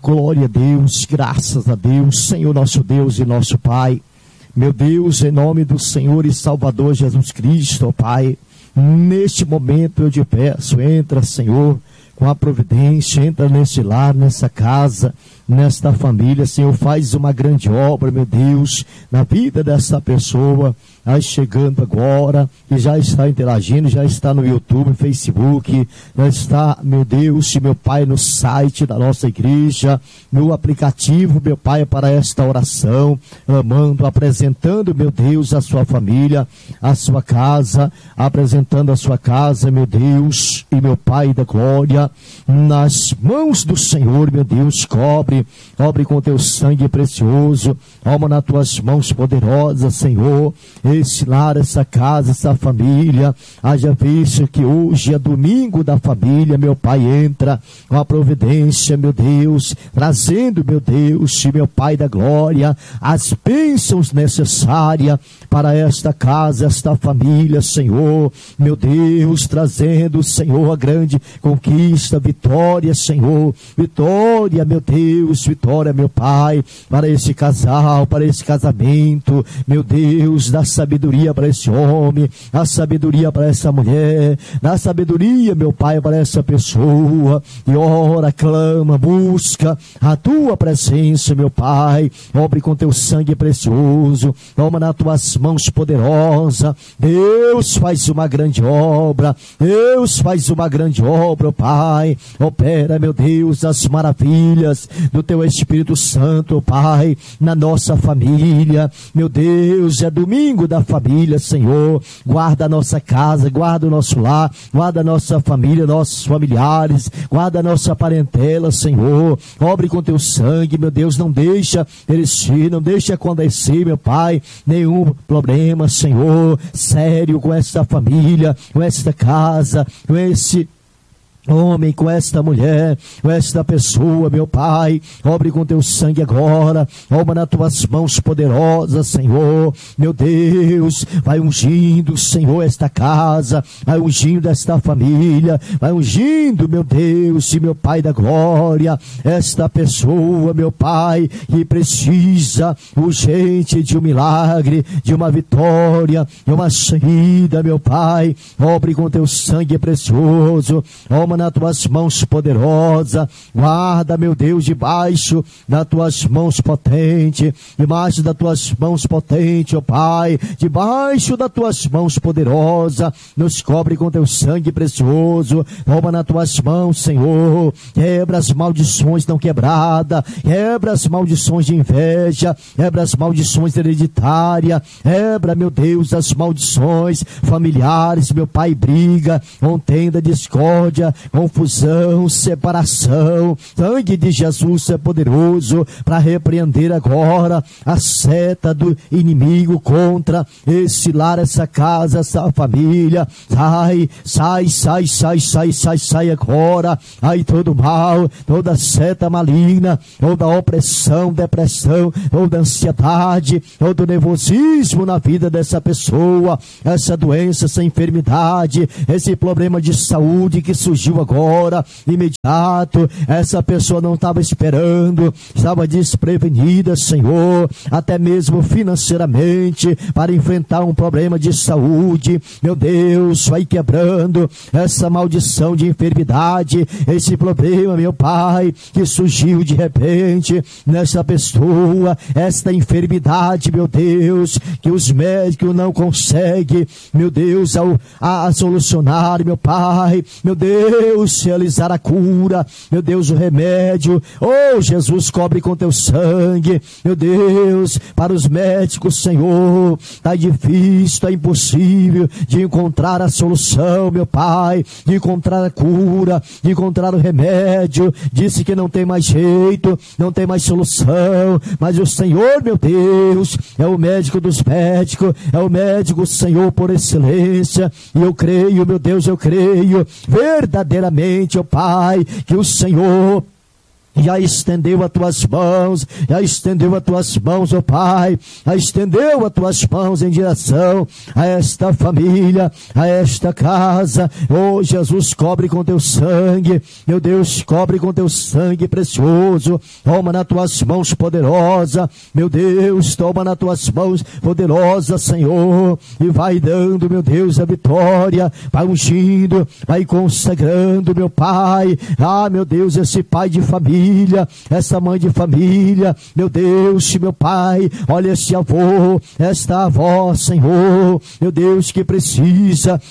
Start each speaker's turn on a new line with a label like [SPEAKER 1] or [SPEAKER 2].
[SPEAKER 1] glória a Deus, graças a Deus, Senhor nosso Deus e nosso Pai. Meu Deus, em nome do Senhor e Salvador Jesus Cristo, ó Pai, neste momento eu te peço, entra, Senhor, com a providência, entra nesse lar, nessa casa, nesta família, Senhor, faz uma grande obra, meu Deus, na vida dessa pessoa, aí chegando agora, e já está interagindo, já está no YouTube, Facebook, já está, meu Deus, meu Pai, no site da nossa igreja, no aplicativo, meu Pai, para esta oração, amando, apresentando, meu Deus, a sua família, a sua casa, apresentando a sua casa, meu Deus, e meu Pai da glória, nas mãos do Senhor, meu Deus, cobre com teu sangue precioso, alma nas tuas mãos poderosas, Senhor, esse lar, essa casa, essa família, haja visto que hoje é domingo da família, meu Pai, entra com a providência, meu Deus, trazendo, meu Deus, meu Pai da glória, as bênçãos necessárias para esta casa, esta família, Senhor, meu Deus, trazendo, Senhor, a grande conquista, vitória, Senhor, vitória, meu Deus, vitória, meu Pai, para esse casal, para esse casamento, meu Deus, dá sabedoria para esse homem, dá sabedoria para essa mulher, dá sabedoria, meu Pai, para essa pessoa, e ora, clama, busca a tua presença, meu Pai, obre com teu sangue precioso, toma nas tuas mãos poderosa, Deus faz uma grande obra, Deus faz uma grande obra, Pai, opera, meu Deus, as maravilhas do teu Espírito Santo, Pai, na nossa família, meu Deus, é domingo da família, Senhor, guarda a nossa casa, guarda o nosso lar, guarda a nossa família, nossos familiares, guarda a nossa parentela, Senhor, obre com teu sangue, meu Deus, não deixa perecer, não deixa acontecer, meu Pai, nenhum problema, Senhor, sério com essa família, com esta casa, com esse homem, com esta mulher, com esta pessoa, meu Pai, obre com teu sangue agora, obra nas tuas mãos poderosas, Senhor, meu Deus, vai ungindo, Senhor, esta casa, vai ungindo esta família, vai ungindo, meu Deus, e meu Pai da glória, esta pessoa, meu Pai, que precisa urgente de um milagre, de uma vitória, de uma saída, meu Pai, obre com teu sangue precioso, obra nas tuas mãos poderosas, guarda, meu Deus, debaixo das tuas mãos potentes, debaixo das tuas mãos potentes, ó Pai, debaixo das tuas mãos poderosas, nos cobre com teu sangue precioso, toma nas tuas mãos, Senhor, quebra as maldições não quebradas, quebra as maldições de inveja, quebra as maldições hereditárias, quebra, meu Deus, as maldições familiares, meu Pai, briga, contenda, discórdia, confusão, separação, sangue de Jesus é poderoso para repreender agora a seta do inimigo contra esse lar, essa casa, essa família, sai agora, aí todo mal, toda seta maligna, toda opressão, depressão, toda ansiedade, todo nervosismo na vida dessa pessoa, essa doença, essa enfermidade, esse problema de saúde que surgiu agora, imediato, essa pessoa não estava esperando, estava desprevenida, Senhor, até mesmo financeiramente, para enfrentar um problema de saúde, meu Deus, vai quebrando essa maldição de enfermidade, esse problema, meu Pai, que surgiu de repente nessa pessoa, esta enfermidade, meu Deus, que os médicos não conseguem, meu Deus, a solucionar, meu Pai, meu Deus, realizar a cura, meu Deus, o remédio, oh Jesus, cobre com teu sangue, meu Deus, para os médicos, Senhor, está difícil, está impossível de encontrar a solução, meu Pai, de encontrar a cura, de encontrar o remédio, disse que não tem mais jeito, não tem mais solução, mas o Senhor, meu Deus, é o médico dos médicos, é o médico, Senhor, por excelência, e eu creio, meu Deus, eu creio verdadeiramente, ó Pai, que o Senhor já estendeu as tuas mãos, ó Pai, já estendeu as tuas mãos em direção a esta família, a esta casa. Oh Jesus, cobre com teu sangue, meu Deus, cobre com teu sangue precioso. Toma nas tuas mãos poderosa, meu Deus, toma nas tuas mãos poderosa, Senhor, e vai dando, meu Deus, a vitória, vai ungindo, vai consagrando, meu Pai. Ah, meu Deus, esse pai de família, essa mãe de família, meu Deus, meu Pai, olha esse avô, esta avó, Senhor, meu Deus, que precisa